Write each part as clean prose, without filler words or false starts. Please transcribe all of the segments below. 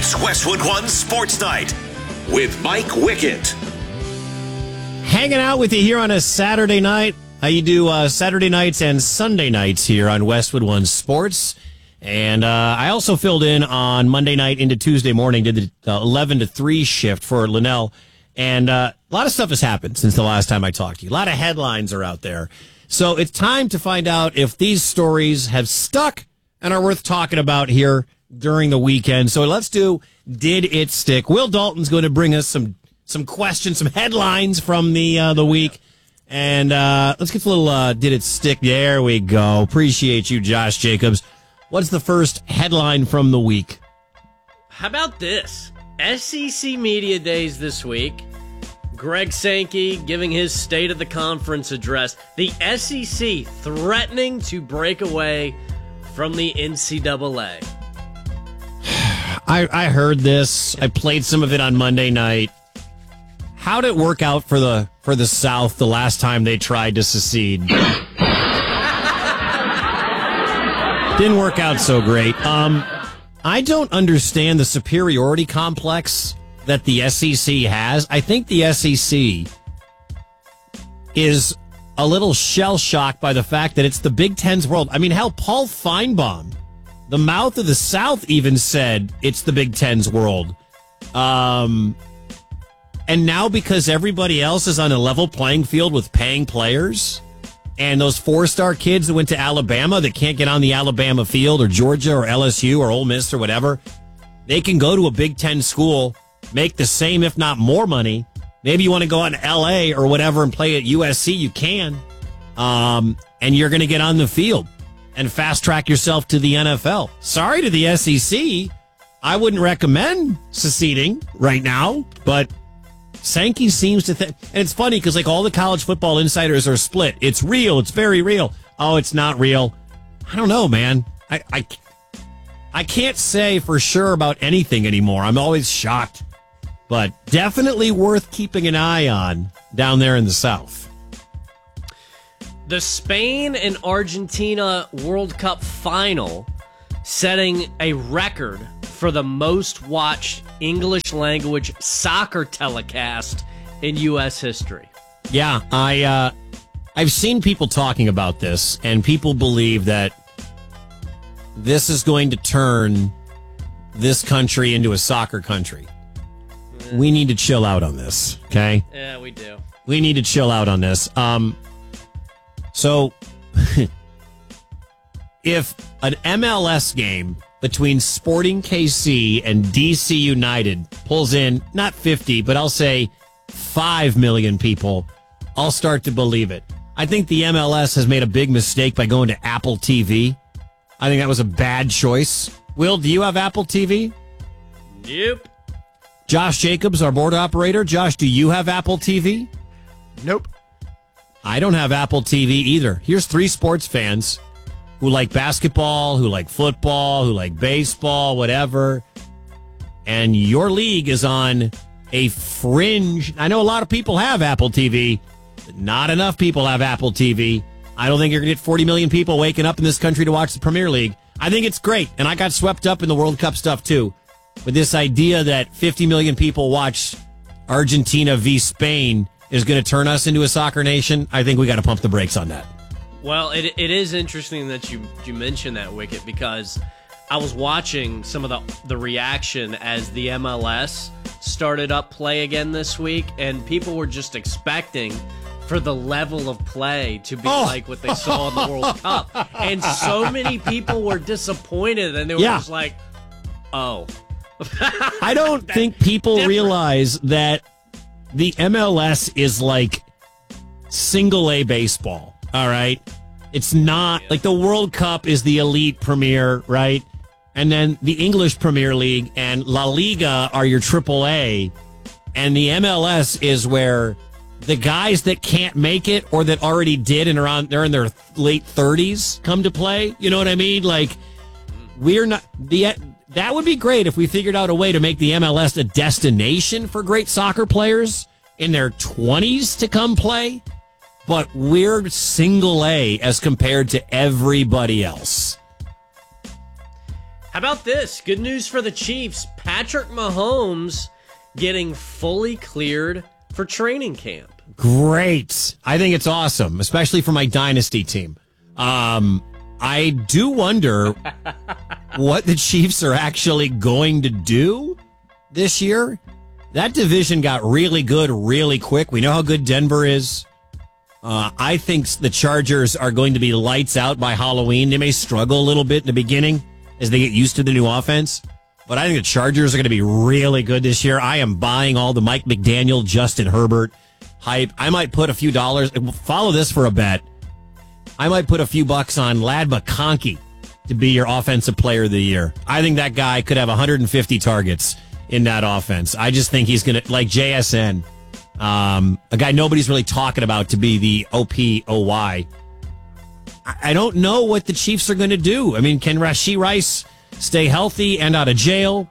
It's Westwood One Sports Night with Mike Wickett. Hanging out with you here on a Saturday night. How you do Saturday nights and Sunday nights here on Westwood One Sports. And I also filled in on Monday night into Tuesday morning, did the 11 to 3 shift for Linnell. And a lot of stuff has happened since the last time I talked to you. A lot of headlines are out there. So it's time to find out if these stories have stuck and are worth talking about here during the weekend. So let's do Did It Stick? Will Dalton's going to bring us some questions, some headlines from the week. And let's get a little Did It Stick? There we go. Appreciate you, Josh Jacobs. What's the first headline from the week? How about this? SEC Media Days this week. Greg Sankey giving his State of the Conference address. The SEC threatening to break away from the NCAA. I heard this. I played some of it on Monday night. How'd it work out for the South the last time they tried to secede? Didn't work out so great. I don't understand the superiority complex that the SEC has. I think the SEC is a little shell-shocked by the fact that it's the Big Ten's world. I mean, hell, Paul Feinbaum, the mouth of the South, even said it's the Big Ten's world. And now because everybody else is on a level playing field with paying players, and those 4-star kids that went to Alabama that can't get on the Alabama field, or Georgia or LSU or Ole Miss or whatever, they can go to a Big Ten school, make the same, if not more money. Maybe you want to go out in L.A. or whatever and play at USC, you can. And you're going to get on the field and fast-track yourself to the NFL. Sorry to the SEC. I wouldn't recommend seceding right now, but Sankey seems to think, and it's funny because like all the college football insiders are split. It's real. It's very real. Oh, it's not real. I don't know, man. I can't say for sure about anything anymore. I'm always shocked, but definitely worth keeping an eye on down there in the South. The Spain and Argentina World Cup final setting a record for the most watched English language soccer telecast in U.S. history. Yeah, I've seen people talking about this, and people believe that this is going to turn this country into a soccer country. We need to chill out on this, okay? Yeah, we do. We need to chill out on this. So, if an MLS game between Sporting KC and DC United pulls in, not 50, but I'll say 5 million people, I'll start to believe it. I think the MLS has made a big mistake by going to Apple TV. I think that was a bad choice. Will, do you have Apple TV? Yep. Josh Jacobs, our board operator. Josh, do you have Apple TV? Nope. I don't have Apple TV either. Here's 3 sports fans who like basketball, who like football, who like baseball, whatever. And your league is on a fringe. I know a lot of people have Apple TV, but not enough people have Apple TV. I don't think you're going to get 40 million people waking up in this country to watch the Premier League. I think it's great. And I got swept up in the World Cup stuff, too. With this idea that 50 million people watch Argentina v. Spain is going to turn us into a soccer nation, I think we got to pump the brakes on that. Well, it is interesting that you mentioned that, Wicket, because I was watching some of the reaction as the MLS started up play again this week, and people were just expecting for the level of play to be like what they saw in the World Cup. And so many people were disappointed, and they were just like, oh. I don't think people realize that the MLS is like single A baseball. All right. It's not like the World Cup is the elite premier, right? And then the English Premier League and La Liga are your triple A. And the MLS is where the guys that can't make it or that already did and they're in their late 30s come to play. You know what I mean? Like, we're not that would be great if we figured out a way to make the MLS a destination for great soccer players in their 20s to come play. But we're single A as compared to everybody else. How about this? Good news for the Chiefs. Patrick Mahomes getting fully cleared for training camp. Great. I think it's awesome, especially for my dynasty team. I do wonder what the Chiefs are actually going to do this year. That division got really good really quick. We know how good Denver is. I think the Chargers are going to be lights out by Halloween. They may struggle a little bit in the beginning as they get used to the new offense. But I think the Chargers are going to be really good this year. I am buying all the Mike McDaniel, Justin Herbert hype. I might put a few dollars. Follow this for a bet. I might put a few bucks on Lad McConkey to be your offensive player of the year. I think that guy could have 150 targets in that offense. I just think he's going to, like JSN, a guy nobody's really talking about to be the OPOY. I don't know what the Chiefs are going to do. I mean, can Rashee Rice stay healthy and out of jail?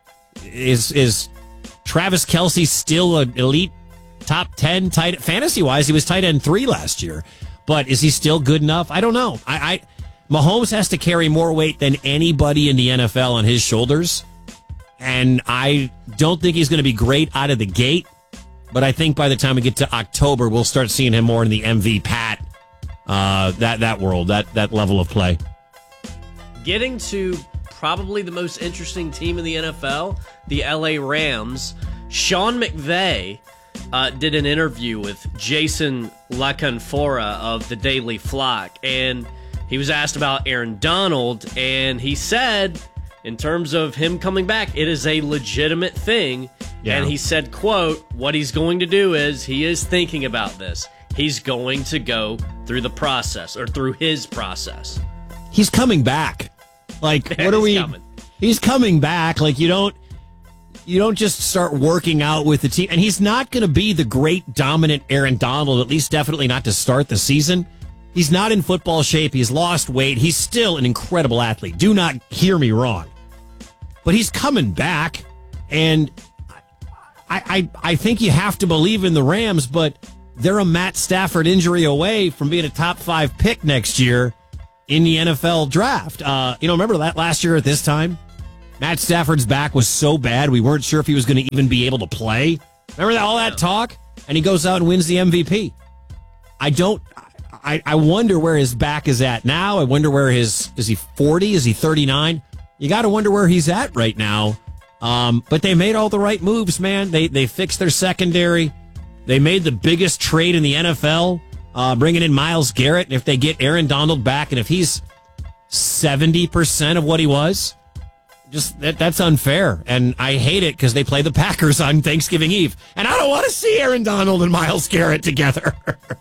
Is Travis Kelce still an elite top 10 tight fantasy-wise? He was tight end 3 last year. But is he still good enough? I don't know. Mahomes has to carry more weight than anybody in the NFL on his shoulders. And I don't think he's going to be great out of the gate. But I think by the time we get to October, we'll start seeing him more in the MV Pat, that world, that level of play. Getting to probably the most interesting team in the NFL, the LA Rams. Sean McVay did an interview with Jason LaCanfora of the Daily Flock, and he was asked about Aaron Donald, and he said, in terms of him coming back, it is a legitimate thing. Yeah. And he said, quote, what he's going to do is he is thinking about this. He's going to go through the process, or through his process. He's coming back. Like, what are we? Coming. He's coming back. Like, you don't just start working out with the team. And he's not going to be the great dominant Aaron Donald, at least definitely not to start the season. He's not in football shape. He's lost weight. He's still an incredible athlete. Do not hear me wrong. But he's coming back. And I think you have to believe in the Rams, but they're a Matt Stafford injury away from being a top 5 pick next year in the NFL draft. Remember that last year at this time? Matt Stafford's back was so bad, we weren't sure if he was going to even be able to play. Remember all that talk? And he goes out and wins the MVP. I wonder where his back is at now. I wonder where is he 40? Is he 39? You got to wonder where he's at right now. But they made all the right moves, man. They fixed their secondary. They made the biggest trade in the NFL, bringing in Myles Garrett. And if they get Aaron Donald back, and if he's 70% of what he was, just that's unfair. And I hate it because they play the Packers on Thanksgiving Eve. And I don't want to see Aaron Donald and Myles Garrett together.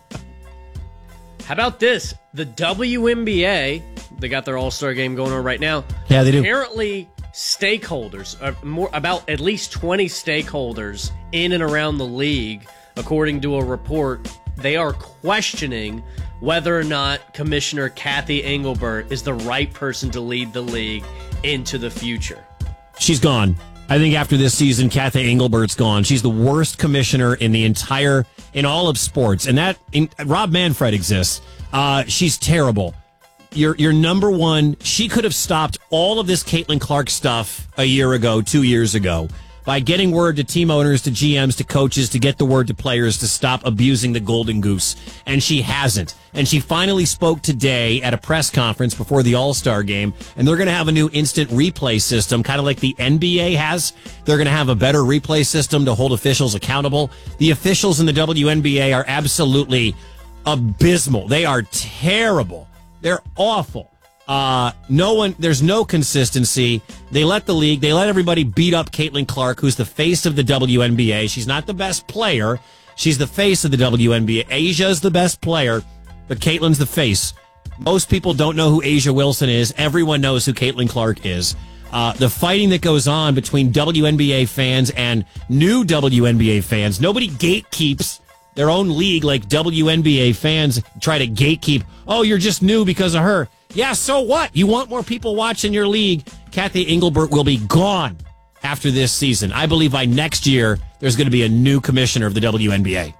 How about this? The WNBA, they got their All-Star game going on right now. Yeah, they do. Apparently, stakeholders, about at least 20 stakeholders in and around the league, according to a report, they are questioning whether or not Commissioner Kathy Engelbert is the right person to lead the league into the future. She's gone. I think after this season, Kathy Engelbert's gone. She's the worst commissioner in all of sports. And Rob Manfred exists. She's terrible. Your number one, she could have stopped all of this Caitlin Clark stuff a year ago, 2 years ago, by getting word to team owners, to GMs, to coaches, to get the word to players to stop abusing the golden goose. And she hasn't. And she finally spoke today at a press conference before the All-Star game, and they're going to have a new instant replay system, kind of like the NBA has. They're going to have a better replay system to hold officials accountable. The officials in the WNBA are absolutely abysmal. They are terrible. They're awful. There's no consistency. They let everybody beat up Caitlin Clark, who's the face of the WNBA. She's not the best player. She's the face of the WNBA. Asia's the best player, but Caitlin's the face. Most people don't know who Asia Wilson is. Everyone knows who Caitlin Clark is. The fighting that goes on between WNBA fans and new WNBA fans. Nobody gatekeeps their own league like WNBA fans try to gatekeep. Oh, you're just new because of her. Yeah, so what? You want more people watching your league? Kathy Engelbert will be gone after this season. I believe by next year there's going to be a new commissioner of the WNBA.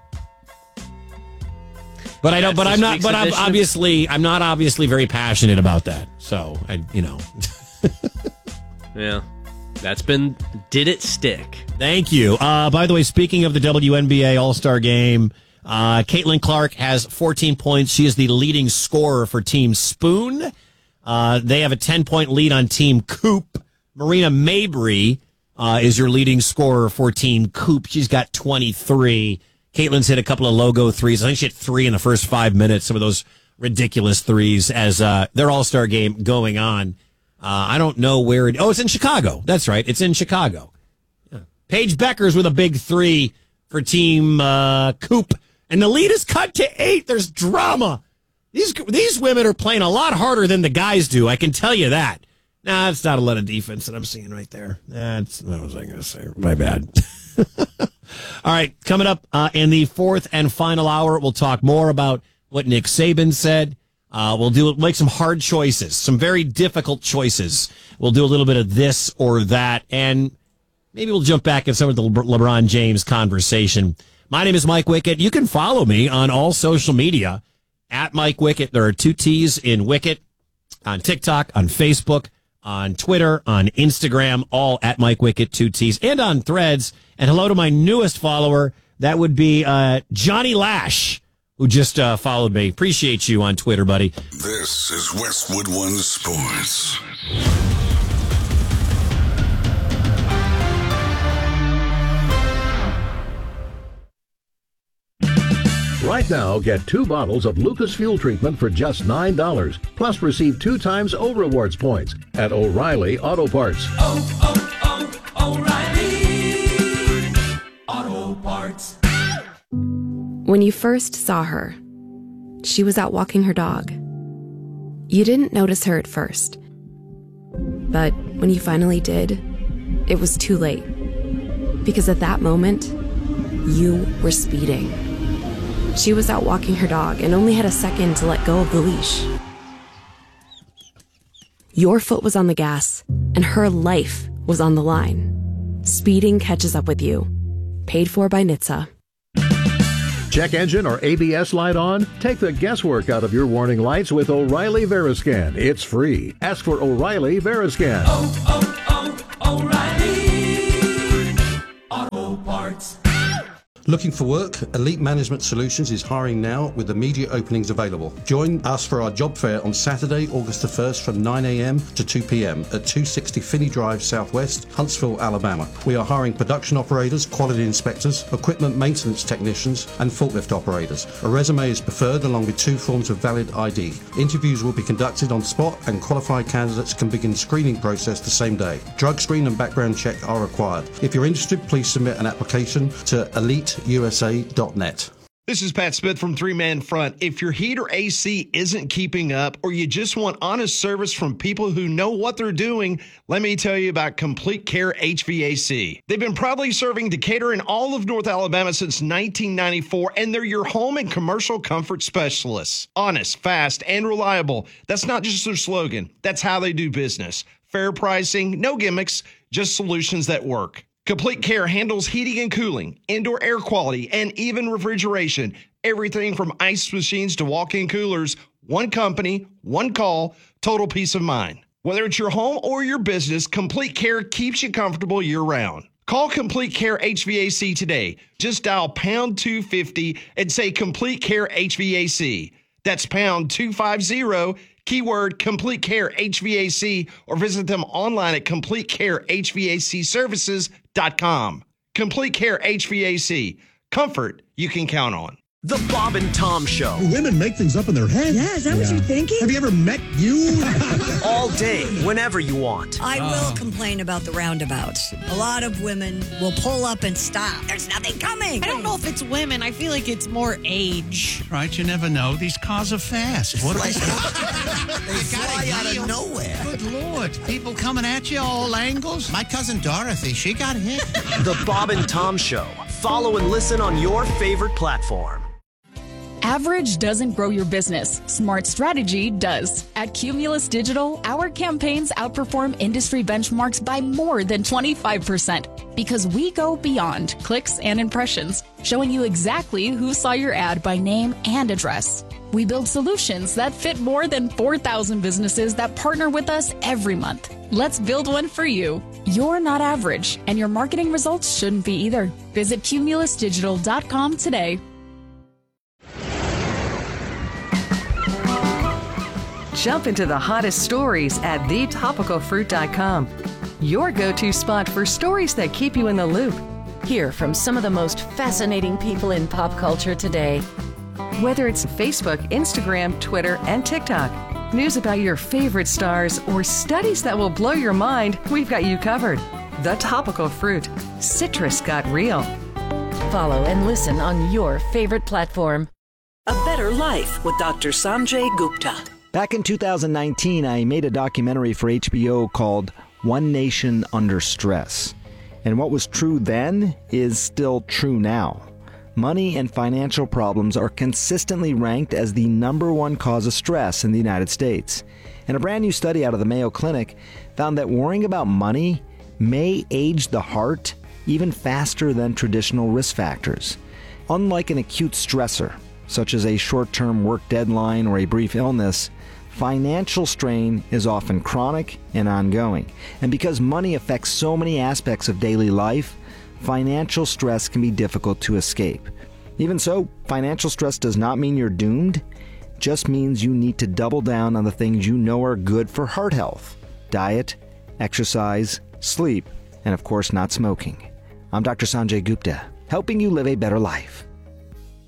But I don't. But I'm not. But I'm not obviously very passionate about that. So Yeah. Did it stick? Thank you. By the way, speaking of the WNBA All-Star Game, Caitlin Clark has 14 points. She is the leading scorer for Team Spoon. They have a 10-point lead on Team Coop. Marina Mabry is your leading scorer for Team Coop. She's got 23. Caitlin's hit a couple of logo threes. I think she hit 3 in the first 5 minutes. Some of those ridiculous threes as their All-Star Game going on. I don't know where it's in Chicago. That's right. It's in Chicago. Yeah. Paige Beckers with a big 3 for Team Coop. And the lead is cut to 8. There's drama. These women are playing a lot harder than the guys do. I can tell you that. Nah, that's not a lot of defense that I'm seeing right there. What was I going to say? My bad. All right. Coming up in the fourth and final hour, we'll talk more about what Nick Saban said. We'll make some hard choices, some very difficult choices. We'll do a little bit of this or that, and maybe we'll jump back in some of the LeBron James conversation. My name is Mike Wickett. You can follow me on all social media at Mike Wickett. There are 2 T's in Wickett on TikTok, on Facebook, on Twitter, on Instagram, all at Mike Wickett, 2 T's, and on Threads. And hello to my newest follower. That would be Johnny Lash, who just followed me. Appreciate you on Twitter, buddy. This is Westwood One Sports. Right now, get 2 bottles of Lucas Fuel Treatment for just $9. Plus, receive 2 times O-Rewards points at O'Reilly Auto Parts. O'Reilly Auto Parts. When you first saw her, she was out walking her dog. You didn't notice her at first. But when you finally did, it was too late. Because at that moment, you were speeding. She was out walking her dog and only had a second to let go of the leash. Your foot was on the gas, and her life was on the line. Speeding catches up with you. Paid for by NHTSA. Check engine or ABS light on? Take the guesswork out of your warning lights with O'Reilly Veriscan. It's free. Ask for O'Reilly Veriscan. O'Reilly Auto Parts. Looking for work? Elite Management Solutions is hiring now with immediate openings available. Join us for our job fair on Saturday, August the 1st from 9 a.m. to 2 p.m. at 260 Finney Drive Southwest, Huntsville, Alabama. We are hiring production operators, quality inspectors, equipment maintenance technicians, and forklift operators. A resume is preferred along with 2 forms of valid ID. Interviews will be conducted on spot and qualified candidates can begin screening process the same day. Drug screen and background check are required. If you're interested, please submit an application to EliteUSA.net. This is Pat Smith from Three Man Front. If your heat or AC isn't keeping up or you just want honest service from people who know what they're doing, let me tell you about Complete Care HVAC. They've been proudly serving Decatur and all of North Alabama since 1994, and they're your home and commercial comfort specialists. Honest, fast, and reliable. That's not just their slogan. That's how they do business. Fair pricing, no gimmicks, just solutions that work. Complete Care handles heating and cooling, indoor air quality, and even refrigeration. Everything from ice machines to walk-in coolers. One company, one call, total peace of mind. Whether it's your home or your business, Complete Care keeps you comfortable year-round. Call Complete Care HVAC today. Just dial pound 250 and say Complete Care HVAC. That's pound 250, keyword Complete Care HVAC, or visit them online at CompleteCareHVACservices.com. Complete Care HVAC. Comfort you can count on. The Bob and Tom Show. Women make things up in their head. Yeah, is that what you're thinking? Have you ever met you? All day, whenever you want. I will complain about the roundabouts. A lot of women will pull up and stop. There's nothing coming. I don't know if it's women. I feel like it's more age. Right, you never know. These cars are fast. What They fly out of nowhere. Good Lord. People coming at you all angles. My cousin Dorothy, she got hit. The Bob and Tom Show. Follow and listen on your favorite platform. Average doesn't grow your business. Smart strategy does. At Cumulus Digital, our campaigns outperform industry benchmarks by more than 25% because we go beyond clicks and impressions, showing you exactly who saw your ad by name and address. We build solutions that fit more than 4,000 businesses that partner with us every month. Let's build one for you. You're not average, and your marketing results shouldn't be either. Visit cumulusdigital.com today. Jump into the hottest stories at thetopicalfruit.com. Your go-to spot for stories that keep you in the loop. Hear from some of the most fascinating people in pop culture today. Whether it's Facebook, Instagram, Twitter, and TikTok, news about your favorite stars, or studies that will blow your mind, we've got you covered. The Topical Fruit. Citrus got real. Follow and listen on your favorite platform. A Better Life with Dr. Sanjay Gupta. Back in 2019, I made a documentary for HBO called One Nation Under Stress. And what was true then is still true now. Money and financial problems are consistently ranked as the #1 cause of stress in the United States. And a brand new study out of the Mayo Clinic found that worrying about money may age the heart even faster than traditional risk factors. Unlike an acute stressor, such as a short-term work deadline or a brief illness, financial strain is often chronic and ongoing. And because money affects so many aspects of daily life, financial stress can be difficult to escape. Even so, financial stress does not mean you're doomed. It just means you need to double down on the things you know are good for heart health: diet, exercise, sleep, and of course not smoking. I'm Dr. Sanjay Gupta, helping you live a better life.